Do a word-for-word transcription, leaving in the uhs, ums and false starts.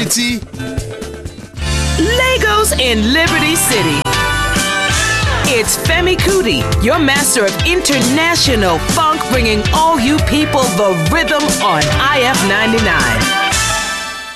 Auntie. Legos in Liberty City. It's Femi Kuti, your master of international funk, bringing all you people the rhythm on I F ninety-nine.